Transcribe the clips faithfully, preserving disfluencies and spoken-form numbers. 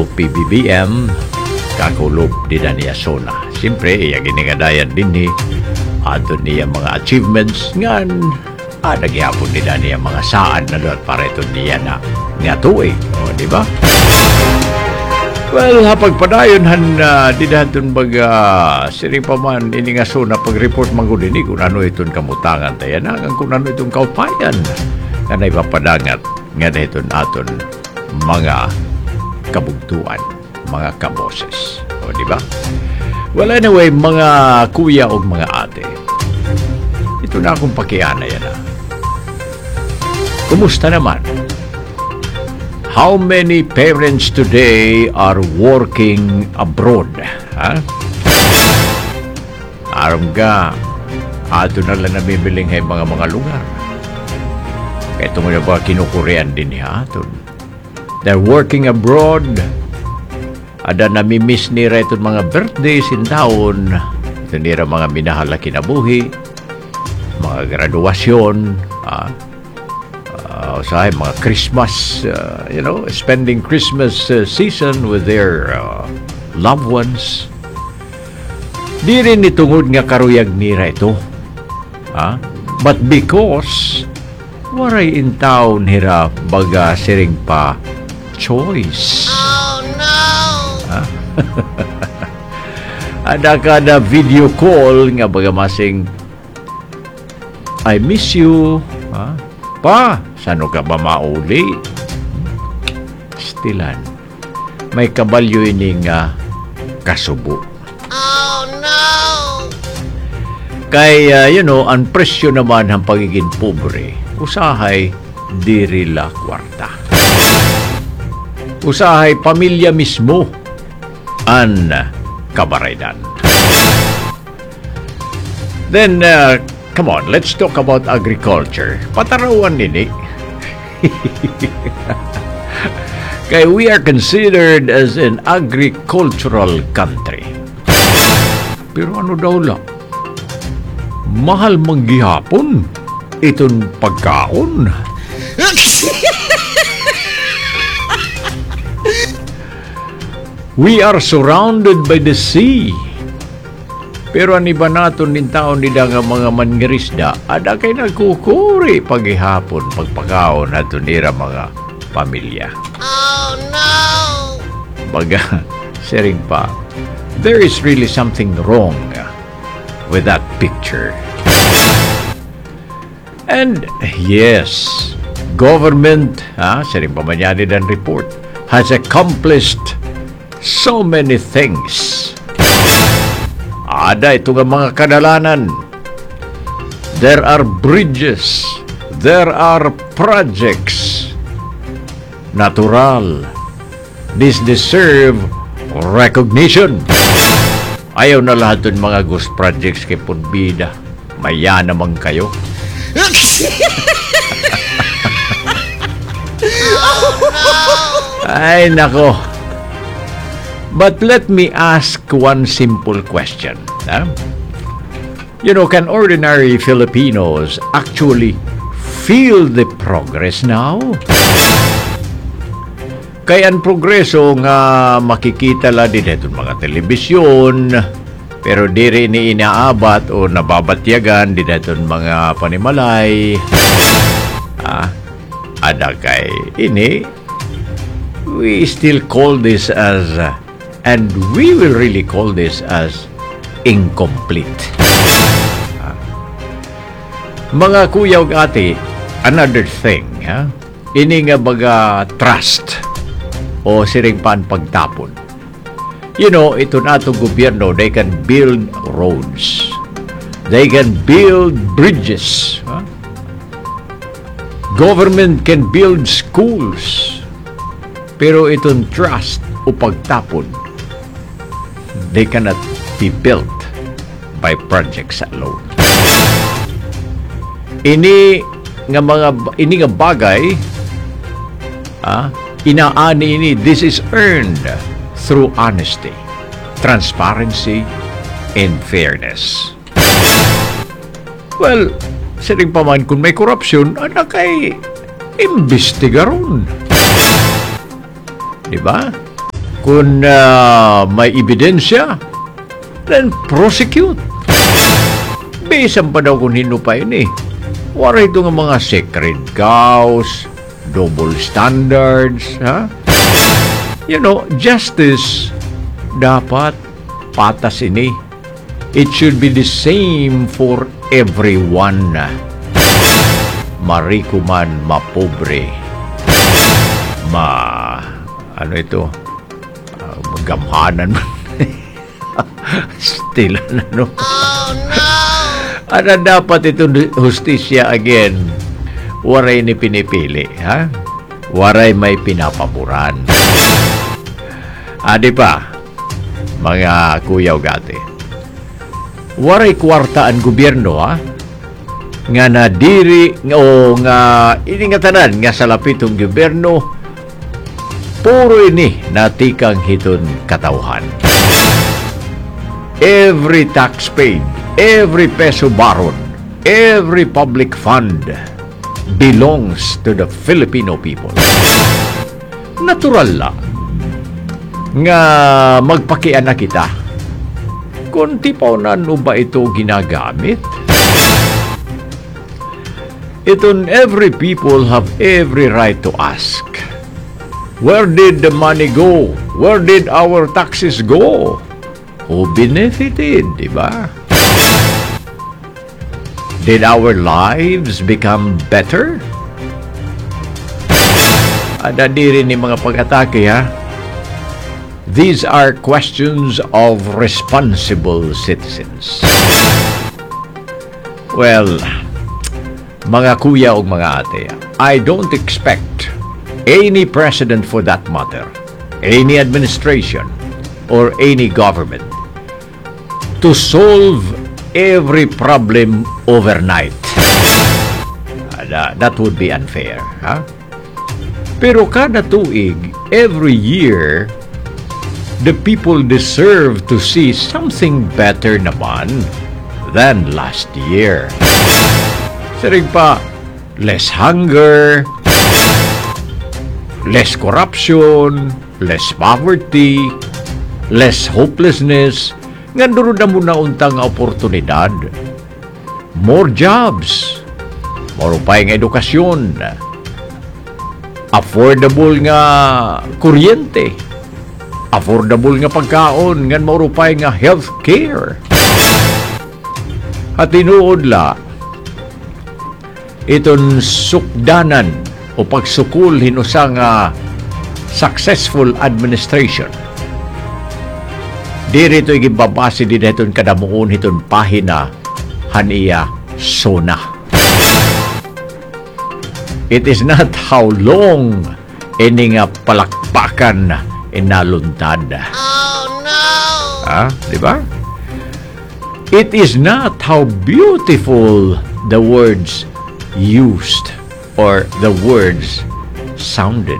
o P B B M kakulob di na niya sona. Siyempre, iya ginigadayan din ni ato niya mga achievements ngan ah, nagyapon din na niya mga saan na doon para ito niya na nga tuig. O, di ba? Well, hapagpadayon han uh, di natin baga siri pa man ini nga sona pag-report manggod ini kung ano itong kamutangan tayo na kung ano itong kaupayan kanay papadangat nga na itong aton mga kabugtuan, mga kaboses. O, di ba? Well, anyway, mga kuya o mga ate, ito na akong pakiana yan na. Kumusta naman? How many parents today are working abroad? Ha? Aram ka, ato na lang nabibiling hay mga mga lugar. Kaya ito mo na ba kinukurean din niya aton? They're working abroad. Ada nami-miss nira itong mga birthdays in taon. Ito nira mga minahala kinabuhi, mga graduasyon, ah, uh, usahay, mga Christmas, uh, you know, spending Christmas uh, season with their uh, loved ones. Di rin itungod nga karuyag nira ito. Ah? But because waray in town hira baga siring pa choice. Oh no! Ah? Ada ka na video call nga baga masing I miss you. Ah? Pa, sano ka ba mauli? Stilan. May kabalyo ining uh, kasubo. Oh no! Kay, uh, you know, ang presyo naman ang pagiging pobre, usahay dirila kwarta. Usahay pamilya mismo ang kabaraydan. Then, uh, come on, let's talk about agriculture. Patarawan nini. Kay we are considered as an agricultural country. Pero ano daw lang? Mahal manggihapon itong pagkaon. We are surrounded by the sea. Pero ang iba naton din taon nila nga mga mangirisda, ada kay nagkukuri paghihapon, pagpakaon at nira mga pamilya. Oh no! Baga, sering pa, there is really something wrong with that picture. And yes, government, ha, sering pa manyari dan report, has accomplished so many things. Ada ito nga mga kadalanan. There are bridges. There are projects. Natural. This deserve recognition. Ayaw na lahat yung mga ghost projects kay Punbida. Maya naman kayo. Ay, nako. But let me ask one simple question. Huh? You know, can ordinary Filipinos actually feel the progress now? Kaya ang progreso nga makikita la din itong mga telebisyon, pero di rin inaabat o nababatyagan din itong mga panimalay. Ah, ada kay ini, we still call this as, uh, and we will really call this as incomplete. Ah. Mga kuya ug ate, another thing, ha? Ini nga baga trust o siring pan pagtapon. You know, ito na itong gobyerno, they can build roads. They can build bridges. Huh? Government can build schools. Pero itong trust o pagtapon, they cannot be built by projects alone. Ini nga mga ini nga bagay, ah, inaani ini, this is earned through honesty, transparency, and fairness. Well, siring pa man kung may korupsyon, ano kay imbestigaron. Diba? Kung ah, may ebidensya, then prosecute. Bisan pa daw kung hinupay ni. Wala ito nga mga sacred cows, double standards, ha? You know, justice dapat patas ini. It should be the same for everyone. Mariko man, mapobre, ma... ano ito? Uh, magamhanan man. Still, ano? Oh no! Ano dapat ito hustisya again? Waray ni pinipili, ha? Waray may pinapaboran. Adi pa, mga kuyaw gati. Waray kwarta ang gobyerno, ha? Nga nadiri, o nga iningatanan nga sa lapitong gobyerno, puro ini natikang hiton katauhan. Every tax paid, every peso borrowed, every public fund belongs to the Filipino people. Natural lang nga magpakian na kita kung tipaw na ano ba ito ginagamit. Iton every people have every right to ask, where did the money go? Where did our taxes go? Who benefited, di ba? Did our lives become better? Ada di rin ni mga pag-atake, ha? These are questions of responsible citizens. Well, mga kuya o mga ate, I don't expect any president for that matter, any administration, or any government to solve every problem overnight. Uh, that would be unfair. Huh? Pero kada tuig, every year, the people deserve to see something better naman than last year. Saring pa, less hunger, less corruption, less poverty, less hopelessness, nga doon na muna untang oportunidad. More jobs, more upay nga edukasyon, affordable nga kuryente, affordable nga pagkaon, nga more upay nga health care. At tinuod la, iton sukdanan o pagsukul hinusa nga successful administration. Diri ito igibabase din iton kadamuon iton pahina haniya sona. It is not how long ini nga palakpakan inaluntad. Oh no! Ah, di ba? It is not how beautiful the words used or the words sounded.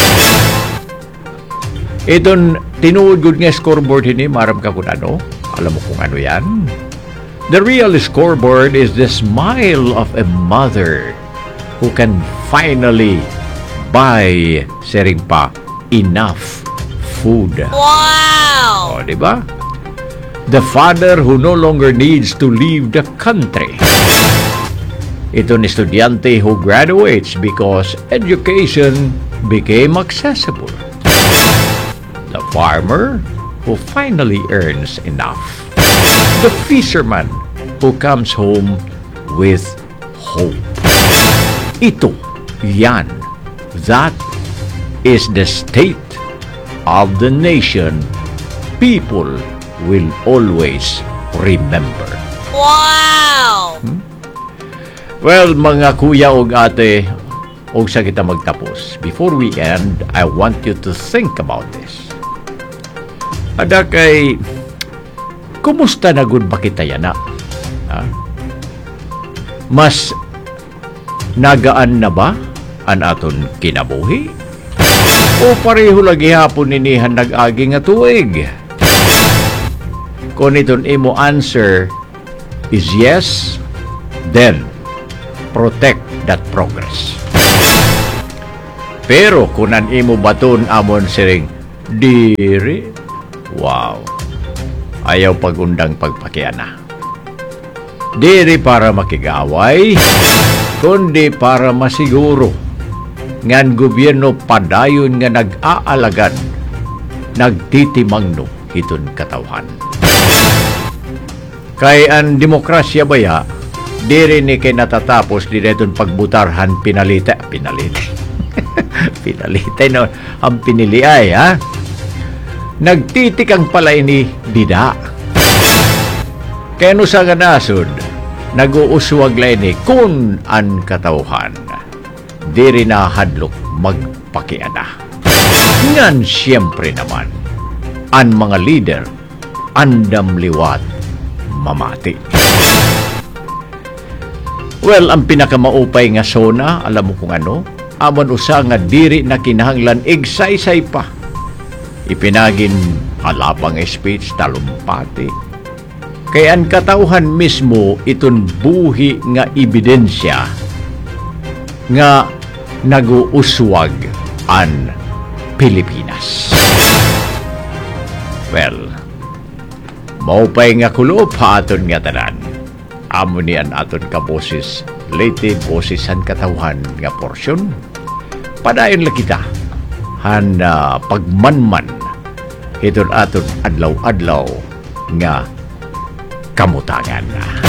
Iton tinuod gud nga scoreboard ini maram ka kun ano? Alam mo kung ano yan? The real scoreboard is the smile of a mother who can finally buy sering pa enough food. Wow! O, di ba? The father who no longer needs to leave the country. Ito ni estudyante who graduates because education became accessible. The farmer who finally earns enough. The fisherman who comes home with hope. Ito, yan, that is the state of the nation people will always remember. Wow! Hmm? Well, mga kuya o ate, o sa kita magtapos. Before we end, I want you to think about this. Ada kay, kumusta na gud ba kita yana? Ha? Mas nagaan na ba an aton kinabuhi? O pareho lagi hapon ninihan nag-agi nga tuig? Kung iton imo answer is yes, then protect that progress. Pero kung an imo baton amon siring Diri. Wow. Ayaw pagundang pagpakiana. Diri para makigaway, kundi para masiguro ngan gobyerno padayon nga nag-aalagan, nagtitimangno hiton katawhan. Kay ang demokrasya baya, diri ni kay natatapos di deton pagbutarhan pinalita. Pinalita. Pinalita no, ang pinili ay, ha? Nagtitik ang pala ini dida. Kaya no sa ganasod, nag-uuswag la ini kun an katawhan. Diri na hadlok magpakiana. Ngan siyempre naman, ang mga leader, andam liwat, mamati. Well, ang pinakamaupay nga sona, alam mo kung ano, amon usa nga diri na kinahanglan igsaysay pa. Ipinagin alapang speech talumpati. Kaya ang katauhan mismo iton buhi nga ebidensya nga naguuswag an Pilipinas. Well, maupay nga kulo pa aton nga tanan. Amo niyan aton ka boses, late bosisan katawhan nga porsyon. Padayon la kita, han uh, pagmanman, hiton aton adlaw-adlaw nga kamutangan.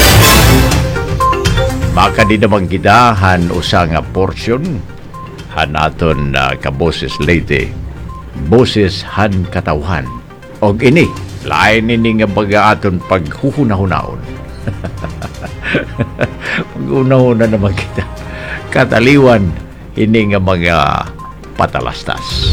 Maka di naman kita, han usa nga porsyon, han aton uh, ka boses late, boses han katawhan. Og ini, lain ini nga baga aton paghuhunahunahon. Pag-una-una naman kita. Kataliwan, ini nga mga patalastas.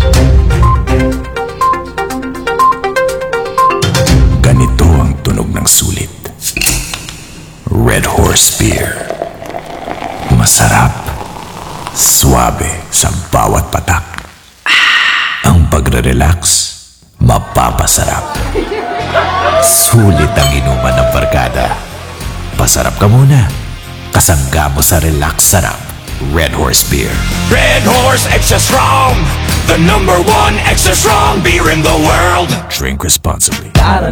Ganito ang tunog ng sulit. Red Horse Beer. Masarap. Suabe sa bawat patak. Ang pagre-relax, mapapasarap. Sulit ang inuman ng barkada. Pasarap ka muna. Kasangga mo sa relax sarap. Red Horse Beer. Red Horse Extra Strong, the number one extra strong beer in the world. Drink responsibly. Gotta